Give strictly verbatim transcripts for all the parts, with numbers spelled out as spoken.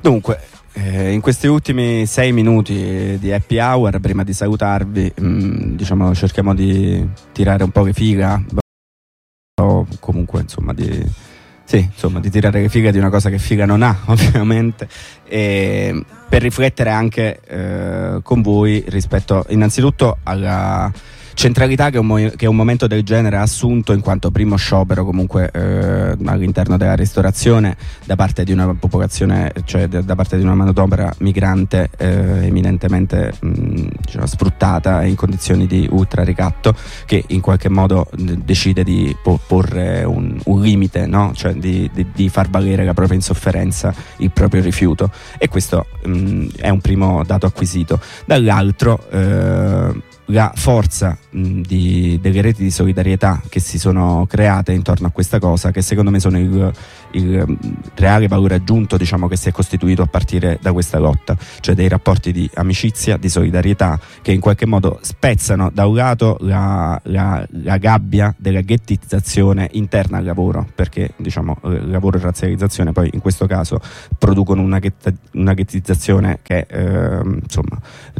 Dunque, eh, in questi ultimi sei minuti di happy hour, prima di salutarvi, mh, diciamo cerchiamo di tirare un po' che figa, o comunque insomma di, sì, insomma, di tirare che figa di una cosa che figa non ha, ovviamente, e per riflettere anche eh, con voi rispetto innanzitutto alla centralità che un, mo- che un momento del genere ha assunto in quanto primo sciopero comunque eh, all'interno della ristorazione da parte di una popolazione, cioè de- da parte di una manodopera migrante eh, eminentemente mh, diciamo, sfruttata in condizioni di ultra ricatto, che in qualche modo d- decide di po- porre un, un limite, no? Cioè di, di, di far valere la propria insofferenza, il proprio rifiuto, e questo mh, è un primo dato acquisito. Dall'altro eh, la forza mh, di, delle reti di solidarietà che si sono create intorno a questa cosa, che secondo me sono il, il reale valore aggiunto, diciamo, che si è costituito a partire da questa lotta, cioè dei rapporti di amicizia, di solidarietà, che in qualche modo spezzano da un lato la, la, la gabbia della ghettizzazione interna al lavoro, perché diciamo lavoro e razzializzazione poi in questo caso producono una, ghetta, una ghettizzazione che eh, insomma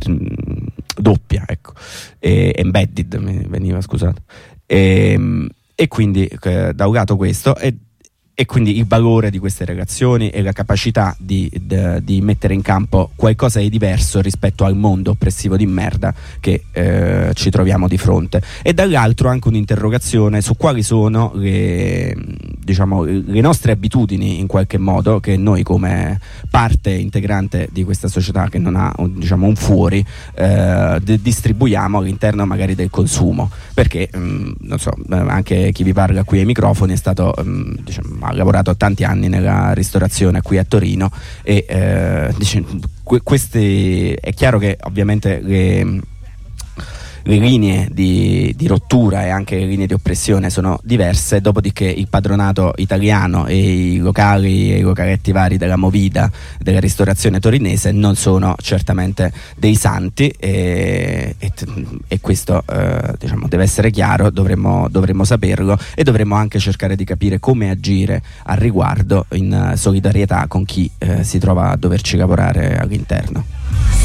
doppia, ecco, e embedded mi veniva, scusate, e, e quindi eh, da un lato questo e, e quindi il valore di queste relazioni e la capacità di, di, di mettere in campo qualcosa di diverso rispetto al mondo oppressivo di merda che eh, ci troviamo di fronte, e dall'altro anche un'interrogazione su quali sono le, diciamo, le nostre abitudini in qualche modo, che noi come parte integrante di questa società che non ha diciamo un fuori eh, d- distribuiamo all'interno magari del consumo, perché mh, non so, anche chi vi parla qui ai microfoni è stato mh, diciamo, ha lavorato tanti anni nella ristorazione qui a Torino e eh, dice, que- questi, è chiaro che ovviamente le le linee di, di rottura e anche le linee di oppressione sono diverse, dopodiché il padronato italiano e i locali e i localetti vari della movida della ristorazione torinese non sono certamente dei santi, e, e, e questo eh, diciamo deve essere chiaro, dovremmo, dovremmo saperlo, e dovremmo anche cercare di capire come agire al riguardo in solidarietà con chi eh, si trova a doverci lavorare all'interno.